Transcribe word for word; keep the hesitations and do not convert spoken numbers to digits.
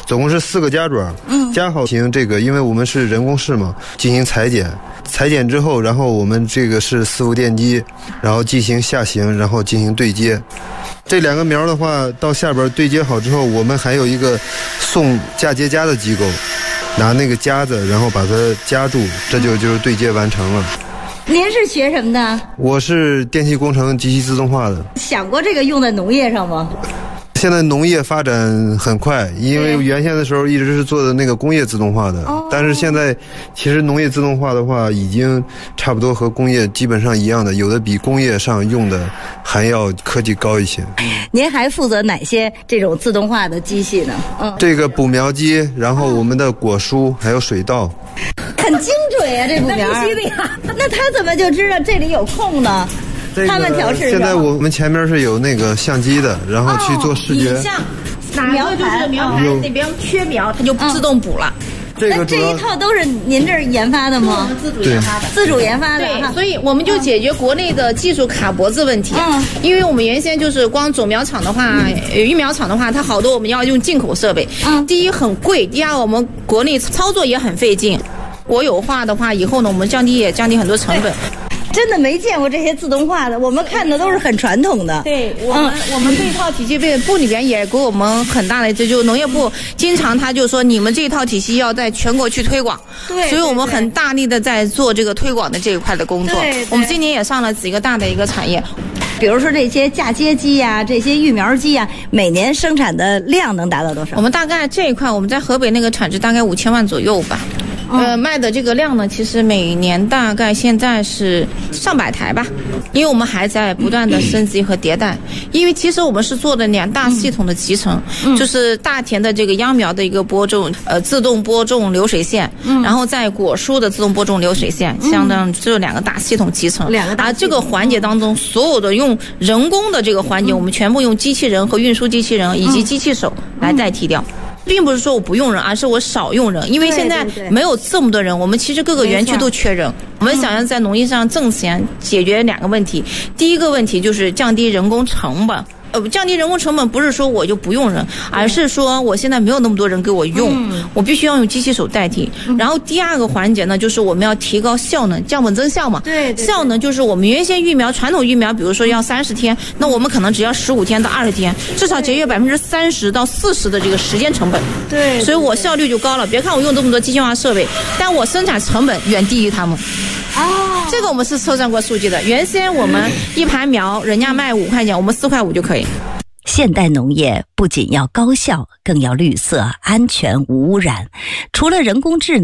总共是四个家桩，嗯，加好型这个，因为我们是人工式嘛，进行裁剪，裁剪之后，然后我们这个是伺服电机，然后进行下行，然后进行对接。这两个苗的话，到下边对接好之后，我们还有一个送嫁接夹的机构，拿那个夹子，然后把它夹住，这就就是对接完成了。 您是学什么的？ 我是电气工程机器自动化的。 想过这个用在农业上吗？ 现在农业发展很快，因为原先的时候一直是做的那个工业自动化的，哦、但是现在其实农业自动化的话，已经差不多和工业基本上一样的，有的比工业上用的还要科技高一些。 您还负责哪些这种自动化的机器呢？嗯， 这个补苗机，然后我们的果蔬还有水稻。 很精准啊，这补苗。那必须的呀。那他怎么就知道这里有空呢？他们调试。 现在我们前面是有那个相机的，然后去做视觉。 影像，哪个就是苗盘那边缺苗，它就自动补了。 这个这一套都是您这儿研发的吗？ 自主研发的， 自主研发的。 对，所以我们就解决国内的技术卡脖子问题。嗯，因为我们原先就是光种苗厂的话，育苗厂的话，它好多我们要用进口设备。嗯，第一很贵，第二我们国内操作也很费劲。国有化的话，以后呢，我们降低也降低很多成本。 真的没见过这些自动化的，我们看的都是很传统的。 对，我们、嗯、我们这一套体系部里边也给我们很大的，这就农业部经常他就说你们这一套体系要在全国去推广，对，所以我们很大力的在做这个推广的这一块的工作。对，我们今年也上了几个大的一个产业， 比如说这些嫁接机呀、啊，这些育苗机呀、啊，每年生产的量能达到多少？ 我们大概这一块我们在河北那个产值大概五千万左右吧。呃，卖的这个量呢，其实每年大概现在是上百台吧，因为我们还在不断的升级和迭代。因为其实我们是做的两大系统的集成，嗯、就是大田的这个秧苗的一个播种，呃，自动播种流水线，嗯、然后在果蔬的自动播种流水线，相当于这两个大系统集成。两个大系统。而这个环节当中，所有的用人工的这个环节，嗯、我们全部用机器人和运输机器人以及机器手来代替掉。嗯嗯并不是说我不用人，而是我少用人，因为现在没有这么多人，我们其实各个园区都缺人。我们想要在农业上挣钱，解决两个问题。第一个问题就是降低人工成本。呃，降低人工成本不是说我就不用人，而是说我现在没有那么多人给我用，嗯、我必须要用机器手代替。嗯、然后第二个环节呢，就是我们要提高效能，降本增效嘛。对, 对, 对，效能就是我们原先育苗传统育苗，比如说要三十天，那我们可能只要十五天到二十天，至少节约百分之三十到四十的这个时间成本。对，所以我效率就高了。别看我用这么多机械化设备，但我生产成本远低于他们。哦，这个我们是测算过数据的。原先我们一盘苗人家卖五块钱，我们四块五就可以。 现代农业不仅要高效，更要绿色、安全、无污染。除了人工智能